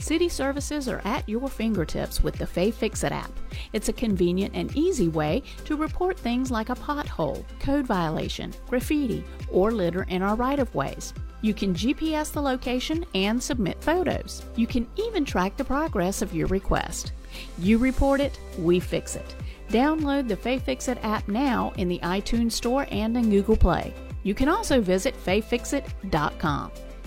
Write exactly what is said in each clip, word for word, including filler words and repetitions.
City services are at your fingertips with the FayFixit app. It's a convenient and easy way to report things like a pothole, code violation, graffiti, or litter in our right-of-ways. You can G P S the location and submit photos. You can even track the progress of your request. You report it, we fix it. Download the FayFixit app now in the iTunes Store and in Google Play. You can also visit fay fix it dot com.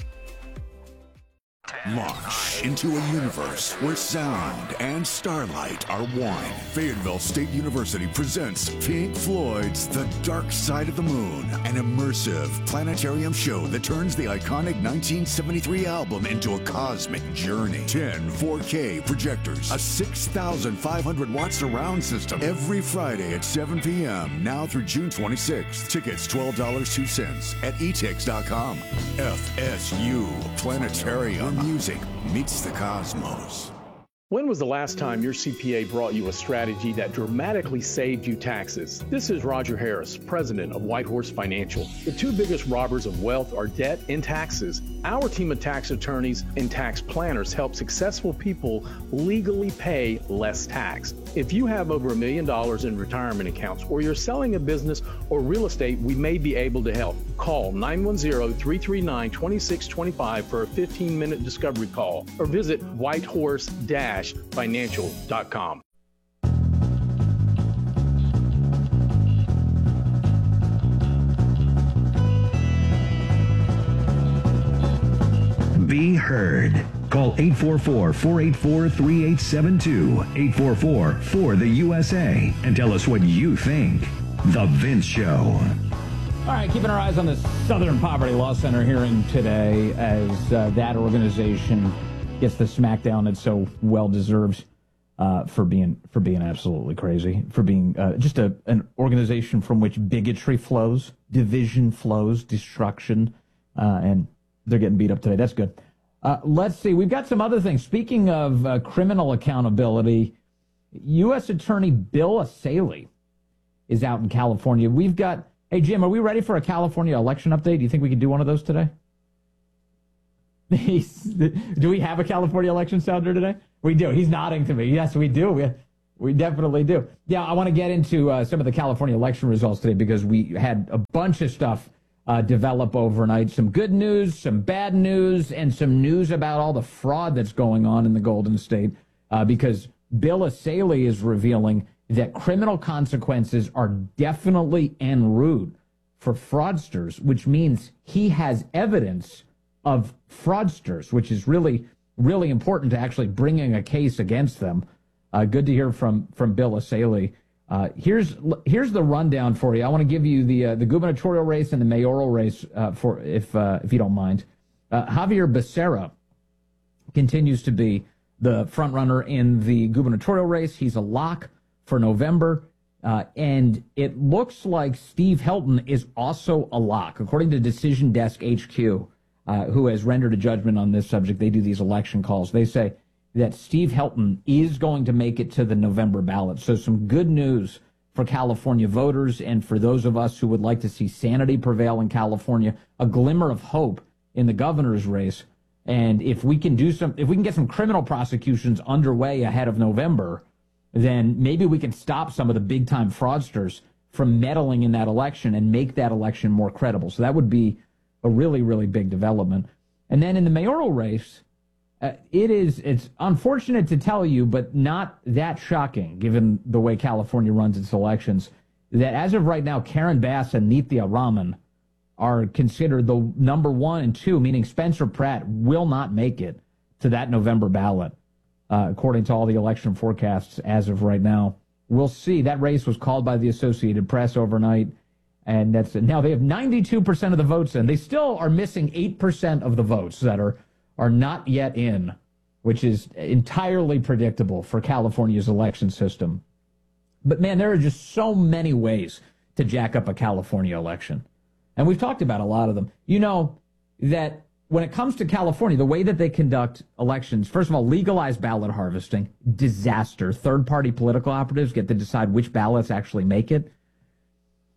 Launch into a universe where sound and starlight are one. Fayetteville State University presents Pink Floyd's The Dark Side of the Moon, an immersive planetarium show that turns the iconic nineteen seventy-three album into a cosmic journey. ten four K projectors, a six thousand five hundred watt surround system. Every Friday at seven p.m. now through June twenty-sixth. Tickets twelve dollars and two cents at e tix dot com. F S U Planetarium. Music meets the cosmos. When was the last time your C P A brought you a strategy that dramatically saved you taxes? This is Roger Harris, president of Whitehorse Financial. The two biggest robbers of wealth are debt and taxes. Our team of tax attorneys and tax planners help successful people legally pay less tax. If you have over a million dollars in retirement accounts or you're selling a business or real estate, we may be able to help. Call nine one zero, three three nine, two six two five for a fifteen minute discovery call or visit whitehorse financial dot com. Be heard. Call eight four four, four eight four, three eight seven two, eight four four, four the U S A, and tell us what you think. The Vince Show. All right, keeping our eyes on the Southern Poverty Law Center hearing today as uh, that organization gets the smackdown it so well deserves uh, for being for being absolutely crazy, for being uh, just a an organization from which bigotry flows, division flows, destruction, uh, and they're getting beat up today. That's good. Uh, let's see. We've got some other things. Speaking of uh, criminal accountability, U S Attorney Bill Asaley is out in California. We've got. Hey Jim, are we ready for a California election update? Do you think we could do one of those today? Do we have a California election sounder today? We do. He's nodding to me. Yes, we do. We, we definitely do. Yeah, I want to get into uh, some of the California election results today because we had a bunch of stuff uh, develop overnight. Some good news, some bad news, and some news about all the fraud that's going on in the Golden State uh, because Bill Asaley is revealing that criminal consequences are definitely en route for fraudsters, which means he has evidence of fraudsters, which is really, really important to actually bringing a case against them. Uh, good to hear from from Bill Asaley. Uh, here's here's the rundown for you. I want to give you the uh, the gubernatorial race and the mayoral race uh, for if uh, if you don't mind. Uh, Javier Becerra continues to be the front runner in the gubernatorial race. He's a lock for November, uh, and it looks like Steve Helton is also a lock, according to Decision Desk H Q. Uh, who has rendered a judgment on this subject. They do these election calls. They say that Steve Helton is going to make it to the November ballot. So some good news for California voters and for those of us who would like to see sanity prevail in California, a glimmer of hope in the governor's race. And if we can do some, if we can get some criminal prosecutions underway ahead of November, then maybe we can stop some of the big time fraudsters from meddling in that election and make that election more credible. So that would be a really, really big development. And then in the mayoral race, uh, it is, it's unfortunate to tell you, but not that shocking, given the way California runs its elections, that as of right now, Karen Bass and Nithya Raman are considered the number one and two, meaning Spencer Pratt will not make it to that November ballot, uh, according to all the election forecasts as of right now. We'll see. That race was called by the Associated Press overnight. And that's now they have ninety-two percent of the votes in. They still are missing eight percent of the votes that are are not yet in, which is entirely predictable for California's election system. But man, there are just so many ways to jack up a California election. And we've talked about a lot of them. You know that when it comes to California, the way that they conduct elections, first of all, legalized ballot harvesting, disaster. Third-party political operatives get to decide which ballots actually make it.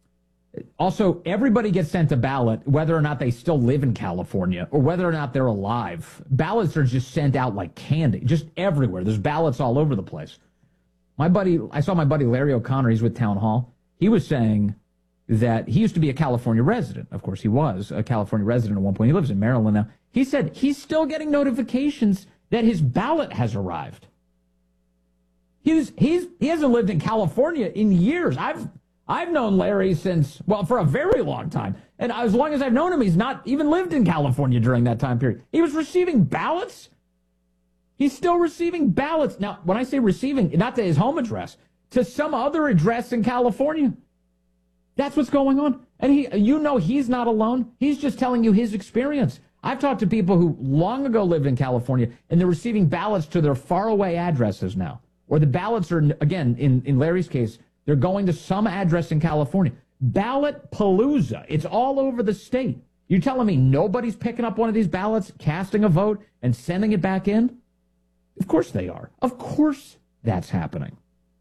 Also, everybody gets sent a ballot, whether or not they still live in California or whether or not they're alive. Ballots are just sent out like candy, just everywhere. There's ballots all over the place. My buddy, I saw my buddy Larry O'Connor, he's with Town Hall. He was saying that he used to be a California resident. Of course, he was a California resident at one point. He lives in Maryland now. He said he's still getting notifications that his ballot has arrived. He's, he's, he hasn't lived in California in years. I've I've known Larry since, well, for a very long time. And as long as I've known him, he's not even lived in California during that time period. He was receiving ballots. He's still receiving ballots. Now, when I say receiving, not to his home address, to some other address in California. That's what's going on. And he, you know he's not alone. He's just telling you his experience. I've talked to people who long ago lived in California, and they're receiving ballots to their faraway addresses now. Or the ballots are, again, in, in Larry's case, they're going to some address in California. Ballot palooza. It's all over the state. You're telling me nobody's picking up one of these ballots, casting a vote, and sending it back in? Of course they are. Of course that's happening.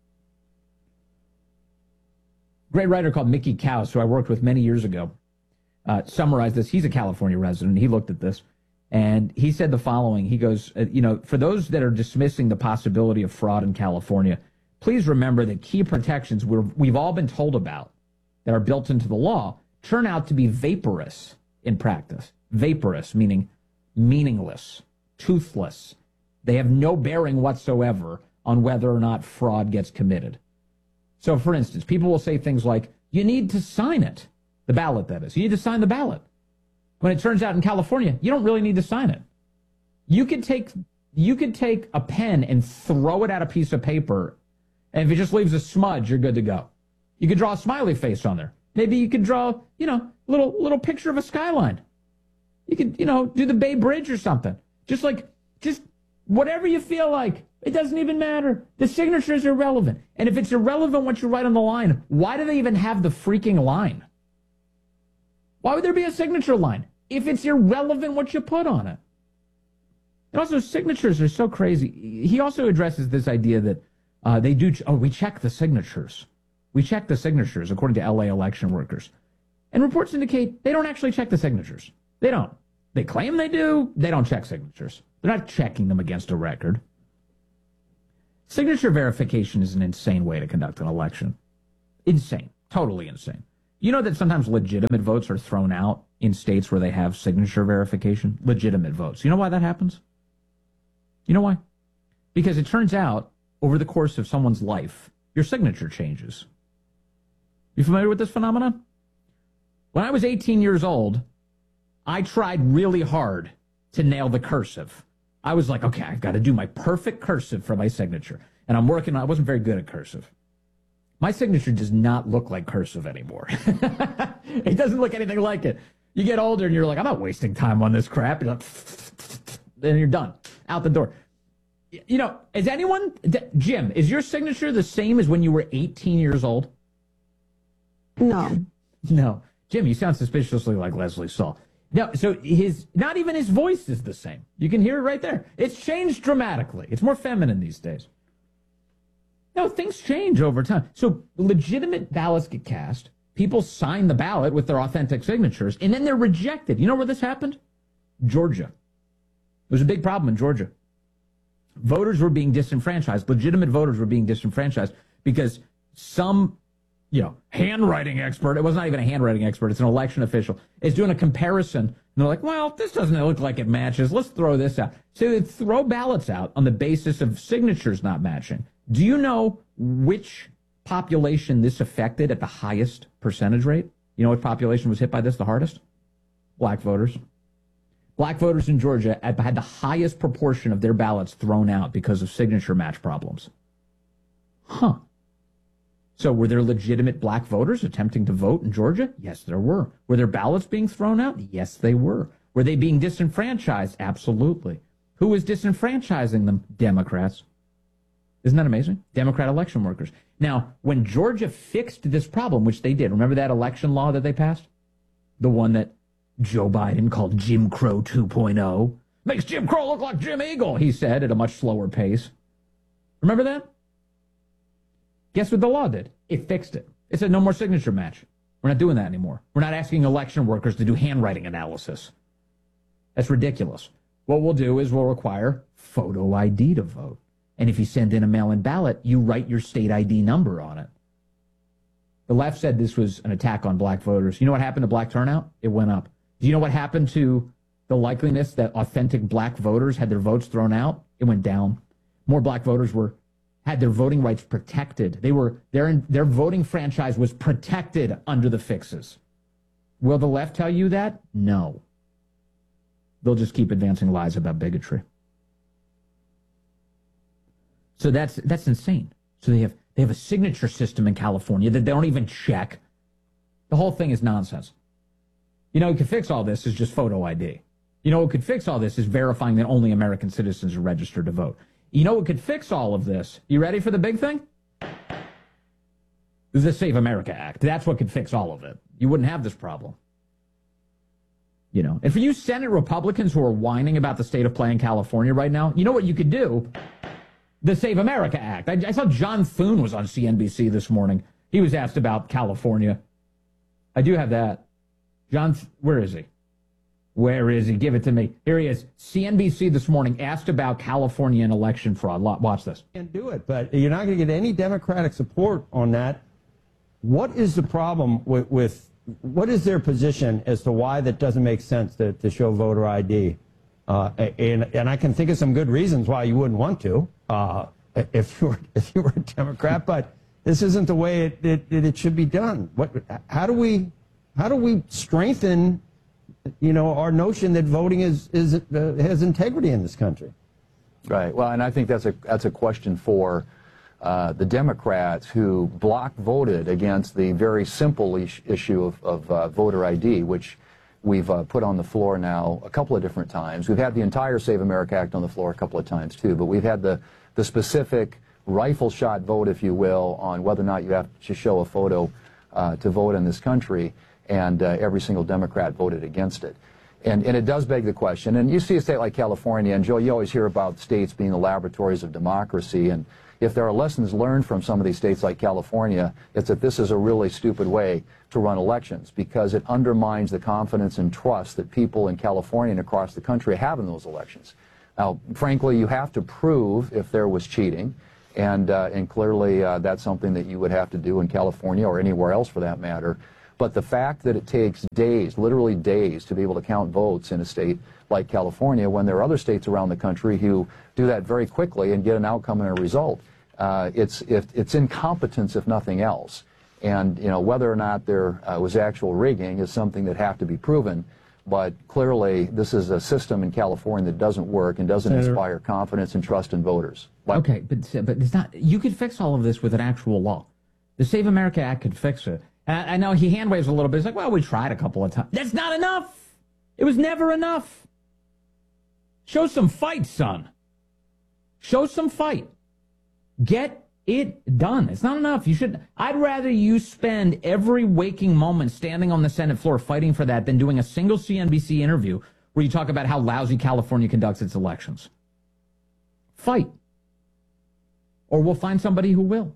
Great writer called Mickey Kaus, who I worked with many years ago, uh, summarized this. He's a California resident. He looked at this, and he said the following. He goes, uh, you know, for those that are dismissing the possibility of fraud in California, please remember that key protections we're, we've all been told about that are built into the law turn out to be vaporous in practice. Vaporous, meaning meaningless, toothless. They have no bearing whatsoever on whether or not fraud gets committed. So, for instance, people will say things like, you need to sign it, the ballot, that is. You need to sign the ballot. When it turns out in California, you don't really need to sign it. You could take, you could take a pen and throw it at a piece of paper, and if it just leaves a smudge, you're good to go. You could draw a smiley face on there. Maybe you could draw, you know, a little, little picture of a skyline. You could, you know, do the Bay Bridge or something. Just like, just whatever you feel like. It doesn't even matter. The signature is irrelevant. And if it's irrelevant what you write on the line, why do they even have the freaking line? Why would there be a signature line if it's irrelevant what you put on it? And also, signatures are so crazy. He also addresses this idea that uh, they do, ch- oh, we check the signatures. We check the signatures, according to L A election workers. And reports indicate they don't actually check the signatures. They don't. They claim they do. They don't check signatures. They're not checking them against a record. Signature verification is an insane way to conduct an election. Insane. Totally insane. You know that sometimes legitimate votes are thrown out in states where they have signature verification? Legitimate votes. You know why that happens? You know why? Because it turns out, over the course of someone's life, your signature changes. You familiar with this phenomenon? When I was eighteen years old, I tried really hard to nail the cursive. I was like, okay, I've got to do my perfect cursive for my signature. And I'm working on, I wasn't very good at cursive. My signature does not look like cursive anymore. It doesn't look anything like it. You get older and you're like, I'm not wasting time on this crap. You're like, then you're done. Out the door. You know, is anyone, Jim, is your signature the same as when you were eighteen years old? No. No. Jim, you sound suspiciously like Leslie Saul. No, so his, not even his voice is the same. You can hear it right there. It's changed dramatically. It's more feminine these days. No, things change over time. So legitimate ballots get cast. People sign the ballot with their authentic signatures, and then they're rejected. You know where this happened? Georgia. It was a big problem in Georgia. Voters were being disenfranchised. Legitimate voters were being disenfranchised because some, you know, handwriting expert, it was not even a handwriting expert, it's an election official, is doing a comparison. And they're like, well, this doesn't look like it matches. Let's throw this out. So they throw ballots out on the basis of signatures not matching. Do you know which population this affected at the highest percentage rate? You know what population was hit by this the hardest? Black voters. Black voters in Georgia had the highest proportion of their ballots thrown out because of signature match problems. Huh. So were there legitimate black voters attempting to vote in Georgia? Yes, there were. Were their ballots being thrown out? Yes, they were. Were they being disenfranchised? Absolutely. Who was disenfranchising them? Democrats. Isn't that amazing? Democrat election workers. Now, when Georgia fixed this problem, which they did, remember that election law that they passed? The one that Joe Biden called Jim Crow two point oh. Makes Jim Crow look like Jim Eagle, he said at a much slower pace. Remember that? Guess what the law did? It fixed it. It said no more signature match. We're not doing that anymore. We're not asking election workers to do handwriting analysis. That's ridiculous. What we'll do is we'll require photo I D to vote. And if you send in a mail-in ballot, you write your state I D number on it. The left said this was an attack on black voters. You know what happened to black turnout? It went up. Do you know what happened to the likeliness that authentic black voters had their votes thrown out? It went down. More black voters were had their voting rights protected. They were their their voting franchise was protected under the fixes. Will the left tell you that? No. They'll just keep advancing lies about bigotry. So that's that's insane. So they have they have a signature system in California that they don't even check. The whole thing is nonsense. You know, what could fix all this is just photo I D. You know, what could fix all this is verifying that only American citizens are registered to vote. You know what could fix all of this? You ready for the big thing? The Save America Act. That's what could fix all of it. You wouldn't have this problem. You know, and for you Senate Republicans who are whining about the state of play in California right now, you know what you could do? The Save America Act. I, I saw John Thune was on C N B C this morning. He was asked about California. I do have that. John, where is he? Where is he? Give it to me. Here he is. C N B C this morning asked about California and election fraud. Watch this. Can't do it, but you're not going to get any Democratic support on that. What is the problem with, with what is their position as to why that doesn't make sense to, to show voter I D? Uh, and, and I can think of some good reasons why you wouldn't want to uh, if you were if you were a Democrat, but this isn't the way it, it, it should be done. What? How do we how do we strengthen, you know, our notion that voting is is uh, has integrity in this country? Right. Well, and I think that's a that's a question for uh, the Democrats who block voted against the very simple ish, issue of, of uh, voter I D, which we've uh, put on the floor now a couple of different times. We've had the entire Save America Act on the floor a couple of times too, but we've had the the specific rifle shot vote, if you will, on whether or not you have to show a photo uh, to vote in this country, and uh, every single Democrat voted against it. And, and it does beg the question, and you see a state like California, and Joe, you always hear about states being the laboratories of democracy, and if there are lessons learned from some of these states like California, it's that this is a really stupid way to run elections, because it undermines the confidence and trust that people in California and across the country have in those elections. Now, frankly, you have to prove if there was cheating, and, uh, and clearly uh, that's something that you would have to do in California or anywhere else for that matter. But the fact that it takes days, literally days, to be able to count votes in a state like California, when there are other states around the country who do that very quickly and get an outcome and a result, uh, it's, it, it's incompetence if nothing else. And, you know, whether or not there uh, was actual rigging is something that have to be proven. But clearly, this is a system in California that doesn't work and doesn't Senator. inspire confidence and trust in voters. Like, okay, but but it's not. You could fix all of this with an actual law. The Save America Act could fix it. And I, I know he hand waves a little bit. He's like, well, we tried a couple of times. That's not enough. It was never enough. Show some fight, son. Show some fight. Get it done. It's not enough. You should. I'd rather you spend every waking moment standing on the Senate floor fighting for that than doing a single C N B C interview where you talk about how lousy California conducts its elections. Fight. Or we'll find somebody who will.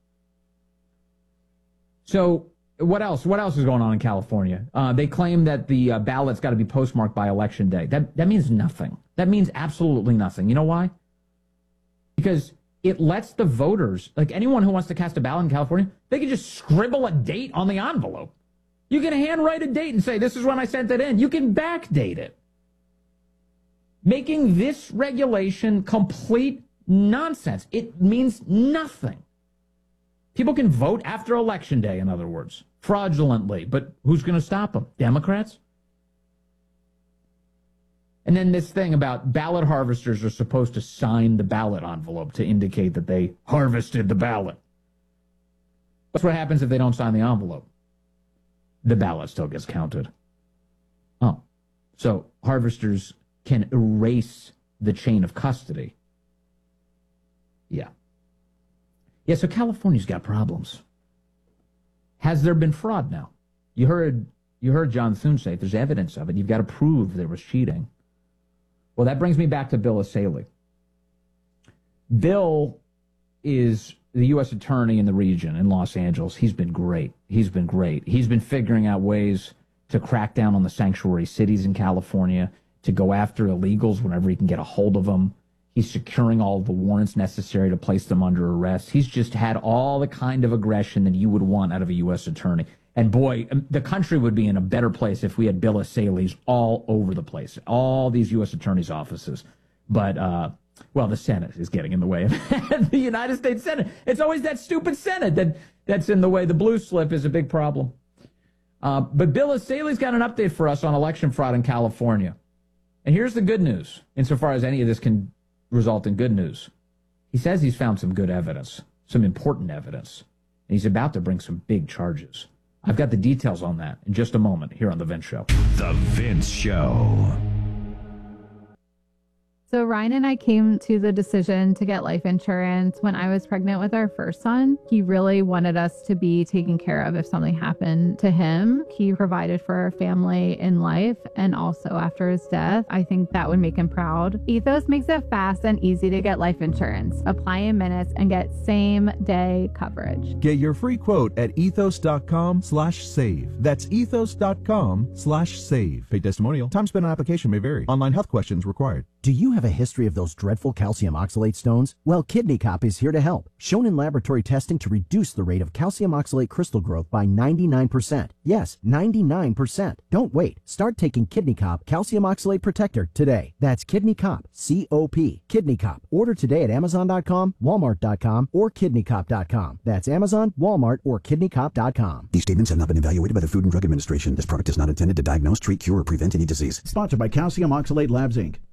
So what else? What else is going on in California? Uh, they claim that the uh, ballot's got to be postmarked by Election Day. That that means nothing. That means absolutely nothing. You know why? Because it lets the voters, like anyone who wants to cast a ballot in California, they can just scribble a date on the envelope. You can handwrite a date and say, this is when I sent it in. You can backdate it. Making this regulation complete nonsense. It means nothing. People can vote after Election Day, in other words, fraudulently. But who's going to stop them? Democrats? And then this thing about ballot harvesters are supposed to sign the ballot envelope to indicate that they harvested the ballot. That's what happens if they don't sign the envelope. The ballot still gets counted. Oh, so harvesters can erase the chain of custody. Yeah. Yeah, so California's got problems. Has there been fraud now? You heard you heard John Thune say if there's evidence of it, you've got to prove there was cheating. Well, that brings me back to Bill Essayli. Bill is the U S attorney in the region in Los Angeles, he's been great. He's been great. He's been figuring out ways to crack down on the sanctuary cities in California, to go after illegals whenever he can get a hold of them. He's securing all the warrants necessary to place them under arrest. He's just had all the kind of aggression that you would want out of a U S attorney. And boy, the country would be in a better place if we had Bill Saleys all over the place, all these U S attorneys' offices. But, uh, well, the Senate is getting in the way of the United States Senate. It's always that stupid Senate that, that's in the way. The blue slip is a big problem. Uh, but Bill Saleys got an update for us on election fraud in California. And here's the good news, insofar as any of this can result in good news. He says he's found some good evidence, some important evidence, and he's about to bring some big charges. I've got the details on that in just a moment here on The Vince Show. The Vince Show. So Ryan and I came to the decision to get life insurance when I was pregnant with our first son. He really wanted us to be taken care of if something happened to him. He provided for our family in life and also after his death. I think that would make him proud. Ethos makes it fast and easy to get life insurance. Apply in minutes and get same day coverage. Get your free quote at ethos.com slash save. That's ethos.com slash save. Paid testimonial. Time spent on application may vary. Online health questions required. Do you have a history of those dreadful calcium oxalate stones? Well, Kidney Cop is here to help. Shown in laboratory testing to reduce the rate of calcium oxalate crystal growth by ninety-nine percent. Yes, ninety-nine percent. Don't wait. Start taking Kidney Cop Calcium Oxalate Protector today. That's Kidney Cop, C O P. Kidney Cop. Order today at amazon dot com, walmart dot com, or kidney cop dot com. That's Amazon, Walmart, or kidney cop dot com. These statements have not been evaluated by the Food and Drug Administration. This product is not intended to diagnose, treat, cure, or prevent any disease. Sponsored by Calcium Oxalate Labs, Incorporated.